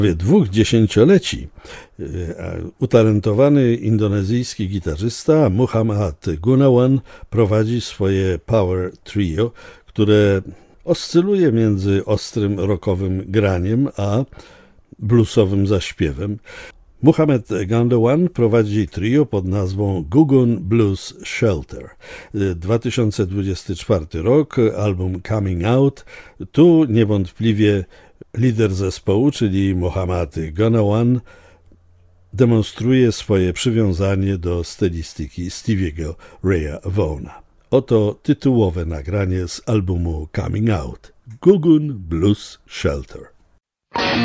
2 dziesięcioleci utalentowany indonezyjski gitarzysta Muhammad Gunawan prowadzi swoje Power Trio, które oscyluje między ostrym rockowym graniem a bluesowym zaśpiewem. Muhammad Gunawan prowadzi trio pod nazwą Guggen Blues Shelter. 2024 rok, album Coming Out. Tu niewątpliwie lider zespołu, czyli Muhammad Gunawan, demonstruje swoje przywiązanie do stylistyki Stevie'ego Raya Vaughna. Oto tytułowe nagranie z albumu Coming Out. Guggen Blues Shelter.